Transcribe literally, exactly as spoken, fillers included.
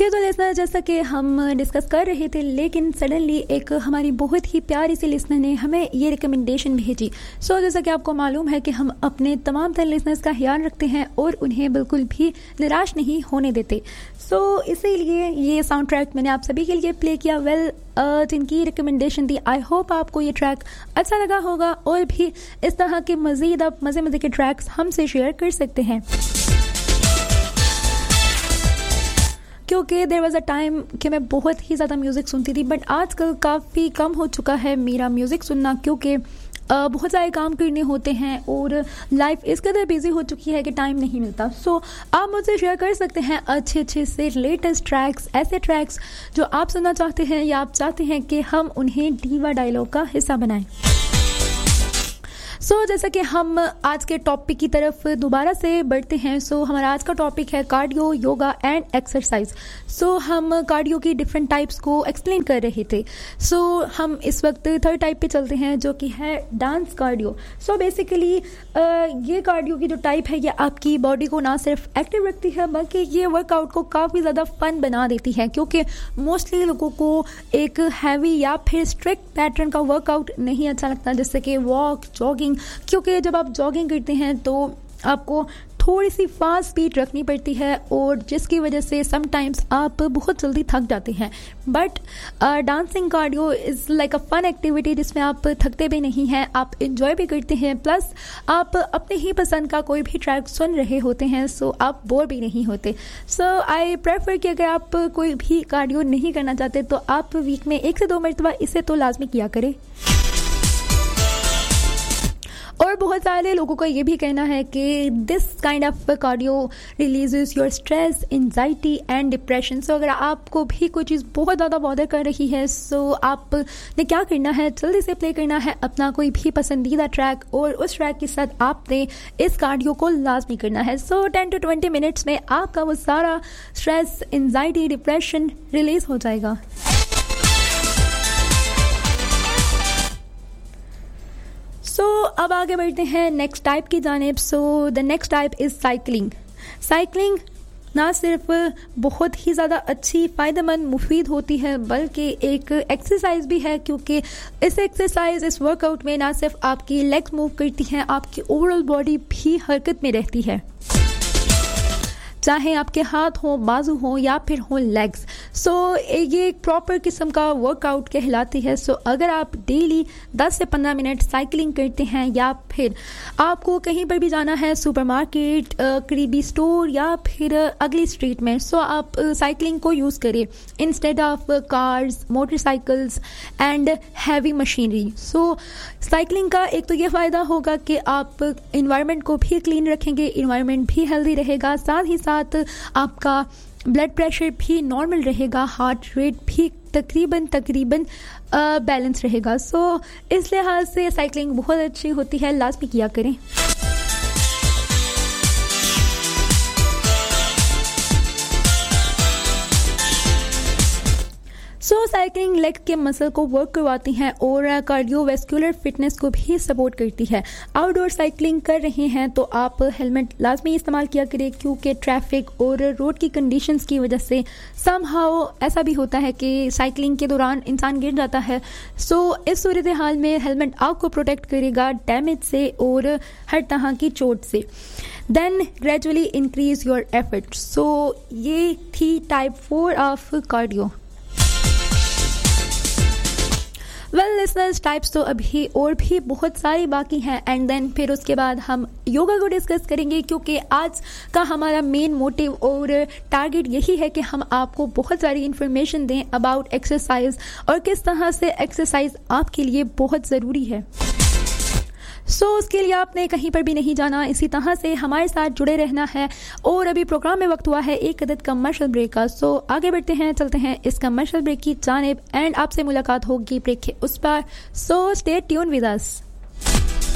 जी तो लिसनर, जैसा कि हम डिस्कस कर रहे थे, लेकिन सडनली एक हमारी बहुत ही प्यारी सी लिसनर ने हमें ये रिकमेंडेशन भेजी। सो so, जैसा कि आपको मालूम है कि हम अपने तमाम तरह लिसनर्स का ख्याल रखते हैं और उन्हें बिल्कुल भी निराश नहीं होने देते। सो so, इसीलिए ये साउंड ट्रैक मैंने आप सभी के लिए प्ले किया। वेल well, जिनकी रिकमेंडेशन थी, आई होप आपको ये ट्रैक अच्छा लगा होगा और भी इस तरह के मज़ीद आप मज़े मज़े के ट्रैक्स हमसे शेयर कर सकते हैं, क्योंकि देयर वाज अ टाइम कि मैं बहुत ही ज़्यादा म्यूज़िक सुनती थी, बट आजकल काफ़ी कम हो चुका है मेरा म्यूज़िक सुनना, क्योंकि Uh, बहुत सारे काम करने होते हैं और लाइफ इस कदर बिजी हो चुकी है कि टाइम नहीं मिलता। सो so, आप मुझसे शेयर कर सकते हैं अच्छे अच्छे से लेटेस्ट ट्रैक्स, ऐसे ट्रैक्स जो आप सुनना चाहते हैं या आप चाहते हैं कि हम उन्हें डीवा डायलॉग का हिस्सा बनाएं। सो so, जैसा कि हम आज के टॉपिक की तरफ दोबारा से बढ़ते हैं। सो so, हमारा आज का टॉपिक है कार्डियो, योगा एंड एक्सरसाइज। सो हम कार्डियो की डिफरेंट टाइप्स को एक्सप्लेन कर रहे थे। सो so, हम इस वक्त थर्ड टाइप पे चलते हैं, जो कि है डांस कार्डियो। सो बेसिकली ये कार्डियो की जो टाइप है, ये आपकी बॉडी को ना सिर्फ एक्टिव रखती है बल्कि ये वर्कआउट को काफ़ी ज़्यादा फन बना देती है, क्योंकि मोस्टली लोगों को एक हैवी या फिर स्ट्रिक्ट पैटर्न का वर्कआउट नहीं अच्छा लगता, जैसे कि वॉक, जॉगिंग, क्योंकि जब आप जॉगिंग करते हैं तो आपको थोड़ी सी फास्ट स्पीड रखनी पड़ती है और जिसकी वजह से समटाइम्स आप बहुत जल्दी थक जाते हैं। But dancing cardio is like a fun activity जिसमें आप थकते भी नहीं हैं, आप इंजॉय भी करते हैं, प्लस आप अपने ही पसंद का कोई भी ट्रैक सुन रहे होते हैं, सो आप बोर भी नहीं होते। सो आई प्रेफर कि अगर आप कोई भी कार्डियो नहीं करना चाहते तो आप वीक में एक से दो मरतबा इसे तो लाजमी किया करें। और बहुत सारे लोगों का ये भी कहना है कि this kind of cardio releases your stress, anxiety and depression. सो अगर आपको भी कोई चीज़ बहुत ज़्यादा बॉदर कर रही है, सो आपने क्या करना है, जल्दी से प्ले करना है अपना कोई भी पसंदीदा ट्रैक और उस ट्रैक के साथ आपने इस कार्डियो को लाजमी करना है। सो टेन टू ट्वेंटी मिनट्स में आपका वो सारा स्ट्रेस, एंजाइटी, डिप्रेशन रिलीज हो जाएगा। सो so, अब आगे बढ़ते हैं नेक्स्ट टाइप की जानिब। So the next type is cycling. Cycling ना सिर्फ बहुत ही ज़्यादा अच्छी, फ़ायदेमंद, मुफीद होती है, बल्कि एक एक्सरसाइज भी है, क्योंकि इस एक्सरसाइज, इस वर्कआउट में ना सिर्फ आपकी लेग्स मूव करती हैं, आपकी ओवरऑल बॉडी भी हरकत में रहती है, चाहे आपके हाथ हो, बाजू हो या फिर हो लेग्स। सो so, ये एक प्रॉपर किस्म का वर्कआउट कहलाती है। सो so, अगर आप डेली दस से पंद्रह मिनट साइकिलिंग करते हैं या फिर आपको कहीं पर भी जाना है, सुपरमार्केट, करीबी स्टोर या फिर अगली स्ट्रीट में, सो so, आप साइकिलिंग को यूज़ करें instead of cars, motorcycles and heavy machinery. So cycling का एक तो ये फ़ायदा होगा कि आप इन्वायरमेंट को भी क्लीन रखेंगे, इन्वायरमेंट भी हेल्दी रहेगा, साथ ही साथ आपका ब्लड प्रेशर भी नॉर्मल रहेगा, हार्ट रेट भी तकरीबन तकरीबन बैलेंस रहेगा। सो so, इस लिहाज से साइकिलिंग बहुत अच्छी होती है, लाजमी किया करें। सो so, साइकिलिंग लेग के मसल को वर्क करवाती हैं और कार्डियोवैस्कुलर फिटनेस को भी सपोर्ट करती है। आउटडोर साइकिलिंग कर रहे हैं तो आप हेलमेट लाजमी इस्तेमाल किया करें, क्योंकि ट्रैफिक और रोड की कंडीशंस की वजह से समहाउ ऐसा भी होता है कि साइकिलिंग के दौरान इंसान गिर जाता है। सो so, इस सूरत हाल में हेलमेट आपको प्रोटेक्ट करेगा डैमेज से और हर तरह की चोट से। Then gradually increase your effort. सो ये थी type four of cardio. Well listeners, types तो अभी और भी बहुत सारी बाकी हैं, एंड देन फिर उसके बाद हम योगा को डिस्कस करेंगे, क्योंकि आज का हमारा मेन मोटिव और टारगेट यही है कि हम आपको बहुत सारी इन्फॉर्मेशन दें अबाउट एक्सरसाइज और किस तरह से एक्सरसाइज आपके लिए बहुत ज़रूरी है। सो so, उसके लिए आपने कहीं पर भी नहीं जाना, इसी तरह से हमारे साथ जुड़े रहना है। और अभी प्रोग्राम में वक्त हुआ है एक अदद कमर्शियल ब्रेक का। सो so, आगे बढ़ते हैं, चलते हैं इस कमर्शियल ब्रेक की जानिब एंड आपसे मुलाकात होगी ब्रेक के उस पार। So stay tune with us.